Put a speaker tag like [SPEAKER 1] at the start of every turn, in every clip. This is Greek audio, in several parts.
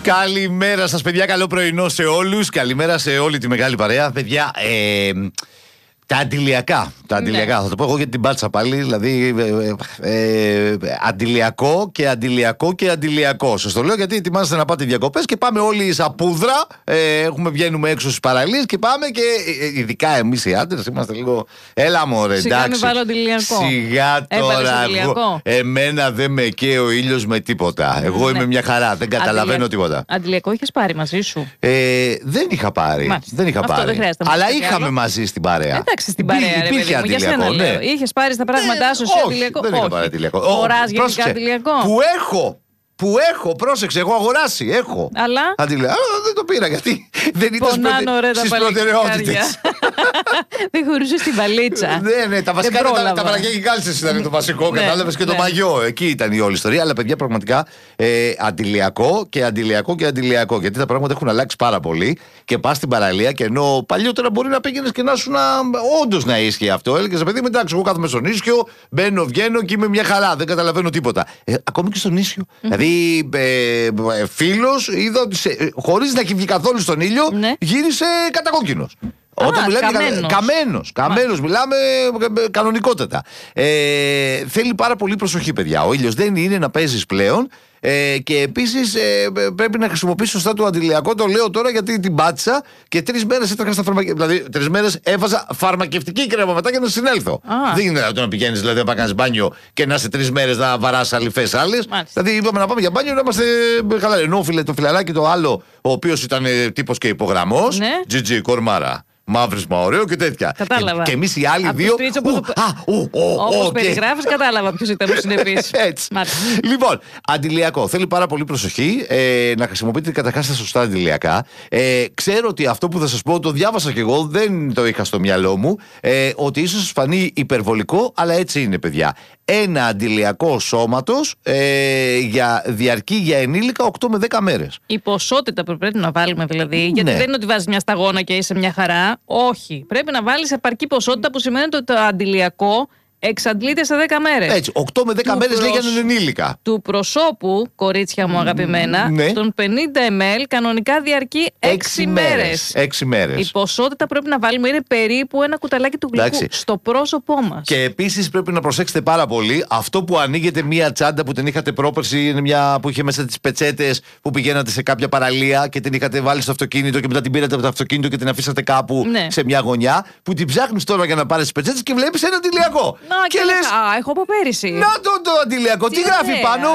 [SPEAKER 1] Καλημέρα σας, παιδιά. Καλό πρωινό σε όλους. Καλημέρα σε όλη τη μεγάλη παρέα. Παιδιά, τα αντιλιακά. Θα το πω εγώ για την πάτσα πάλι. Δηλαδή, αντιλιακό και αντιλιακό και αντιλιακό. Σας το λέω γιατί ετοιμάζεστε να πάτε διακοπές και πάμε όλοι σαν πούδρα. Βγαίνουμε έξω στις παραλίες και πάμε και ειδικά εμείς οι άντρες είμαστε λίγο. Έλα μωρέ, εντάξει.
[SPEAKER 2] Σιγά μην βάλω αντιλιακό.
[SPEAKER 1] Σιγά τώρα. Εμένα δεν με καίει ο ήλιος με τίποτα. Εγώ είμαι μια χαρά. Δεν καταλαβαίνω τίποτα.
[SPEAKER 2] Αντιλιακό είχες πάρει μαζί σου?
[SPEAKER 1] Δεν είχα πάρει. Δεν χρειάζεται. Αλλά είχαμε μαζί στην παρέα.
[SPEAKER 2] Εντάξει, στην παρέα, ρε παιδί μου, για σένα λέω. Είχες πάρει τα πράγματά σου σε αντιλιακό?
[SPEAKER 1] Δεν είχα πάρει αντιλιακό.
[SPEAKER 2] Αγοράς γενικά αντιλιακό?
[SPEAKER 1] Που έχω, πρόσεξε, έχω αγοράσει, έχω.
[SPEAKER 2] Αλλά
[SPEAKER 1] δεν το πήρα γιατί δεν ήταν στις προτεραιότητες.
[SPEAKER 2] Δεν χωρούσε στην βαλίτσα.
[SPEAKER 1] Ναι, τα βασικά τα παραγγέλνει κάλτσες ήταν το βασικό, κατάλαβες, και το μαγιό. Εκεί ήταν η όλη ιστορία. Αλλά παιδιά, πραγματικά αντιλιακό και αντιλιακό και αντιλιακό. Γιατί τα πράγματα έχουν αλλάξει πάρα πολύ και πας στην παραλία και ενώ παλιότερα μπορεί να πήγαινες και να σου όντως να ίσχυε αυτό. Έλεγες, παιδί μου, εντάξει, εγώ κάθομαι στο νήσιο, μπαίνω, βγαίνω και είμαι μια χαρά. Δεν καταλαβαίνω τίποτα. Ακόμη και στο νήσιο. Δηλαδή, φίλος είδα ότι χωρίς να έχει βγει καθόλου στον ήλιο, γύρισε κατακόκκινος. Όταν μιλάμε καμένος, μιλάμε κανονικότατα. Θέλει πάρα πολύ προσοχή, παιδιά. Ο ήλιος δεν είναι να παίζεις πλέον. Και επίσης πρέπει να χρησιμοποιήσει σωστά το αντιλιακό. Το λέω τώρα γιατί την πάτησα και 3 μέρες έτρεχα στα φαρμακευτικά. Δηλαδή 3 μέρες έβαζα φαρμακευτική κρέμα μετά για να συνέλθω. Δεν είναι δυνατόν να πηγαίνεις δηλαδή να κάνεις μπάνιο και να είσαι 3 μέρες να βαράς αληφές άλλες. Δηλαδή είπαμε να πάμε για μπάνιο να είμαστε χαλαροί. Ενώ το φιλαράκι το άλλο, ο οποίος ήταν τύπος και υπογραμμός, GG Κορμάρα. Μαύρισμα, ωραίο και τέτοια.
[SPEAKER 2] Κατάλαβα.
[SPEAKER 1] Και εμείς οι άλλοι δύο.
[SPEAKER 2] Όπως περιγράφεις, κατάλαβα ποιος ήταν ο συνεπής.
[SPEAKER 1] Έτσι. Λοιπόν, αντιλιακό. Θέλει πάρα πολύ προσοχή να χρησιμοποιείτε καταρχάς τα σωστά αντιλιακά. Ξέρω ότι αυτό που θα σας πω το διάβασα κι εγώ, δεν το είχα στο μυαλό μου. Ότι ίσως σας φανεί υπερβολικό, αλλά έτσι είναι, παιδιά. Ένα αντιλιακό σώματος διαρκεί για ενήλικα 8 με 10 μέρες.
[SPEAKER 2] Η ποσότητα που πρέπει να βάλουμε δηλαδή, γιατί δεν είναι ότι βάζεις μια σταγόνα και είσαι μια χαρά. Όχι. Πρέπει να βάλεις επαρκή ποσότητα που σημαίνει ότι το αντιλιακό εξαντλείται σε 10 μέρες. Έτσι,
[SPEAKER 1] 8 με 10 μέρες λέει για έναν ενήλικα.
[SPEAKER 2] Του προσώπου, κορίτσια μου αγαπημένα, των 50 ml κανονικά διαρκεί 6 μέρες.
[SPEAKER 1] 6 μέρες.
[SPEAKER 2] Η ποσότητα πρέπει να βάλουμε είναι περίπου ένα κουταλάκι του γλυκού στο πρόσωπό μας.
[SPEAKER 1] Και επίσης πρέπει να προσέξετε πάρα πολύ αυτό που ανοίγετε μία τσάντα που την είχατε πρόπερση, είναι μια που είχε μέσα τις πετσέτες που πηγαίνατε σε κάποια παραλία και την είχατε βάλει στο αυτοκίνητο και μετά την πήρατε από το αυτοκίνητο και την αφήσατε κάπου σε μια γωνιά. Που την ψάχνεις τώρα για να πάρεις τις πετσέτες και βλέπεις ένα αντιλιακό.
[SPEAKER 2] Και λες, έχω από πέρυσι.
[SPEAKER 1] Να το αντιλιακό. Τι γράφει πάνω?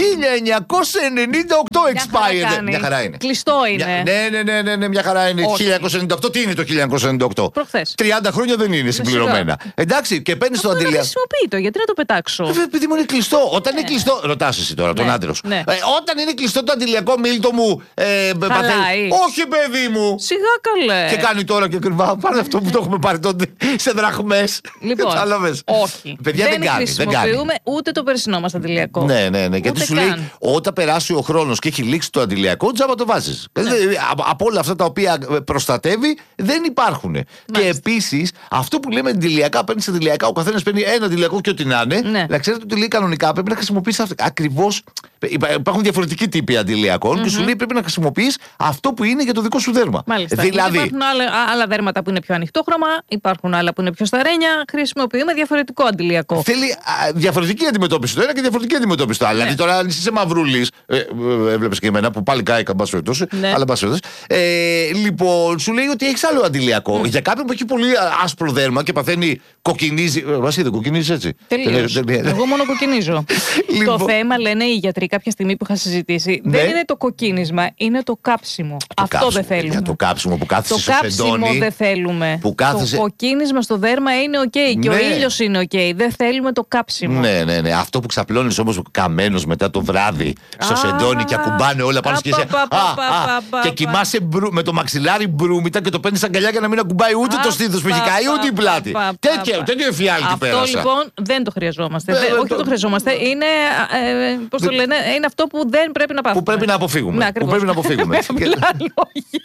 [SPEAKER 1] 1998 expired. Μια χαρά είναι.
[SPEAKER 2] Κλειστό είναι.
[SPEAKER 1] Ναι, μια χαρά είναι. 1998. Τι είναι το 1998?
[SPEAKER 2] Προχθές.
[SPEAKER 1] 30 χρόνια δεν είναι συμπληρωμένα. Εντάξει, και παίρνεις το αντιλιακό.
[SPEAKER 2] Χρησιμοποιεί το, γιατί να το πετάξω?
[SPEAKER 1] Επειδή μου είναι κλειστό. Όταν είναι κλειστό. Ρωτάς εσύ τώρα τον άντρα σου. Όταν είναι κλειστό το αντιλιακό, Μίλτο μου. Όχι, παιδί μου.
[SPEAKER 2] Σιγά καλέ.
[SPEAKER 1] Και κάνει τώρα και κρυβά. Πάρε αυτό που το έχουμε πάρει τότε σε δραχμές.
[SPEAKER 2] Λοιπόν, όχι.
[SPEAKER 1] Παιδιά, δεν
[SPEAKER 2] χρησιμοποιούμε ούτε το περσινό μας αντιλιακό.
[SPEAKER 1] Ναι. Γιατί σου λέει, όταν περάσει ο χρόνος και έχει λήξει το αντιλιακό, τζάμπα το βάζεις. Από όλα αυτά τα οποία προστατεύει δεν υπάρχουν. Και επίσης, αυτό που λέμε αντιλιακά, παίρνεις αντιλιακά, ο καθένας παίρνει ένα αντιλιακό και ό,τι να είναι. Να ξέρετε ότι λέει κανονικά πρέπει να χρησιμοποιήσεις ακριβώς. Υπάρχουν διαφορετικοί τύποι αντιλιακών και σου λέει πρέπει να χρησιμοποιείς αυτό που είναι για το δικό σου δέρμα.
[SPEAKER 2] Δηλαδή, υπάρχουν άλλα δέρματα που είναι πιο ανοιχτόχρωμα, υπάρχουν άλλα που είναι πιο σταρένια. Χρησιμοποιούμε διαφορετικό αντιλιακό.
[SPEAKER 1] Θέλει διαφορετική αντιμετώπιση το ένα και διαφορετική αντιμετώπιση το άλλο. Δηλαδή τώρα, αν είσαι μαυρούλης, έβλεπες και εμένα που πάλι κάηκα, εν πάση περιπτώσει. Αλλά λοιπόν, σου λέει ότι έχεις άλλο αντιλιακό. Για κάποιον που έχει πολύ άσπρο δέρμα και παθαίνει κοκκινίζει. Βασίλη, κοκκινίζει έτσι.
[SPEAKER 2] Τελείως. Εγώ μόνο κοκκινίζω. Το θέμα, λένε οι γιατροί κάποια στιγμή που είχα συζητήσει, δεν είναι το κοκκίνισμα, είναι το κάψιμο. Αυτό δεν θέλουμε.
[SPEAKER 1] Το κάψιμο που κάθεσαι στο σεντόνι.
[SPEAKER 2] Το κάψιμο δεν θέλουμε. Το κοκκίνισμα στο δέρμα είναι οκ. Και ο ήλιος είναι οκ. Δεν θέλουμε το κάψιμο.
[SPEAKER 1] Ναι. Αυτό που ξαπλώνεις όμως καμένος μετά το βράδυ στο σεντόνι και ακουμπάνε όλα πάνω και είσαι. Και κοιμάσαι με το μαξιλάρι μπρούμητα και το παίρνεις αγκαλιά για να μην ακουμπάει ούτε το στήθος που έχει καεί ούτε η πλάτη. Τέτοιο εφιάλτη πέρασα.
[SPEAKER 2] Αυτό λοιπόν δεν το χρειαζόμαστε. Όχι το χρειαζόμαστε. Είναι. Πώς το λένε, είναι αυτό που δεν πρέπει να πάθουμε.
[SPEAKER 1] Που πρέπει να αποφύγουμε.
[SPEAKER 2] Απλά λόγια.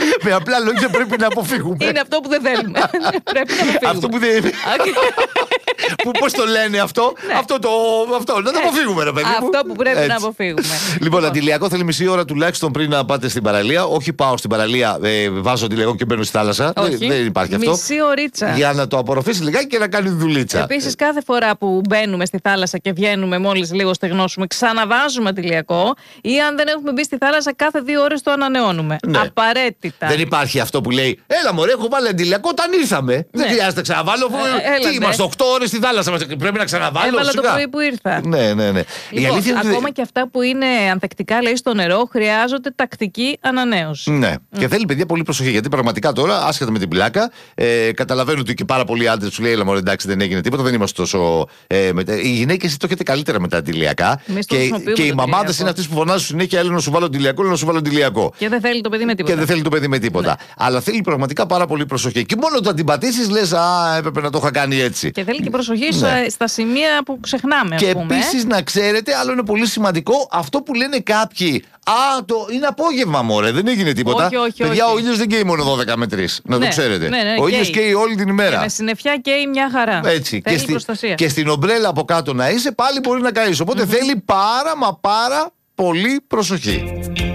[SPEAKER 1] Με απλά λόγια πρέπει να αποφύγουμε.
[SPEAKER 2] Είναι αυτό που δεν θέλουμε. Πρέπει να αποφύγουμε.
[SPEAKER 1] Αυτό που δεν. Πώς το λένε αυτό, αυτό να το αποφύγουμε, ρε παιδί μου.
[SPEAKER 2] Αυτό που πρέπει να αποφύγουμε.
[SPEAKER 1] Λοιπόν, αντιλιακό θέλει μισή ώρα τουλάχιστον πριν να πάτε στην παραλία. Όχι, πάω στην παραλία, βάζω αντιλιακό και μπαίνω στη θάλασσα. Δεν υπάρχει αυτό.
[SPEAKER 2] Μισή ωρίτσα.
[SPEAKER 1] Για να το απορροφήσει λιγάκι και να κάνει δουλίτσα.
[SPEAKER 2] Επίσης, κάθε φορά που μπαίνουμε στη θάλασσα και βγαίνουμε, μόλις λίγο στεγνώσουμε, ξαναβάζουμε αντιλιακό. Ή αν δεν έχουμε μπει στη θάλασσα, κάθε 2 ώρες το ανανεώνουμε. Ναι. Απαραίτητα.
[SPEAKER 1] Δεν υπάρχει αυτό που λέει έλα μωρέ, έχω βάλει αντιλιακό όταν ήρθαμε. Ναι. Δεν χρειάζεται να ξαναβάλω. Τι είμαστε, 8 ώρες στη θάλασσα μας. Πρέπει να ξαναβάλω.
[SPEAKER 2] Έβαλα το πρωί που ήρθα.
[SPEAKER 1] Ναι.
[SPEAKER 2] Λοιπόν, η αλήθεια ακόμα και αυτά που είναι ανθεκτικά, λέει, στο νερό, χρειάζονται τακτική ανανέωση. Ναι.
[SPEAKER 1] Και θέλει, παιδιά, πολύ προσοχή. Γιατί πραγματικά τώρα, άσχετα με την πλάκα, καταλαβαίνω ότι και πάρα πολλοί άντρες σου λέει έλα μωρέ, εντάξει, δεν έγινε τίποτα, δεν είμαστε τόσο. Οι γυναίκες το έχετε καλύτερα με τα αντιλιακά. Και οι μαμάδες είναι αυτές που φωνάζουν συνέχεια έλα να σου βάλω αντιλιακό, έλα να σου βάλω αντιλιακό.
[SPEAKER 2] Και δεν θέλει το παιδί με τίποτα.
[SPEAKER 1] Ναι. Αλλά θέλει πραγματικά πάρα πολύ προσοχή. Και μόνο το αντιπατήσεις λες, έπρεπε να το είχα κάνει έτσι.
[SPEAKER 2] Και θέλει και προσοχή στα σημεία που ξεχνάμε.
[SPEAKER 1] Και επίσης να ξέρετε, άλλο είναι πολύ σημαντικό, αυτό που λένε κάποιοι. Είναι απόγευμα, μωρέ, δεν έγινε τίποτα.
[SPEAKER 2] Όχι,
[SPEAKER 1] παιδιά, ο ήλιος δεν καίει μόνο 12 με 3. Να το ξέρετε. Ο ήλιος καίει όλη την ημέρα.
[SPEAKER 2] Και με συννεφιά καίει μια χαρά.
[SPEAKER 1] Έτσι. Και στην ομπρέλα από κάτω να είσαι, πάλι μπορεί να καείς. Οπότε θέλει πάρα πολύ προσοχή.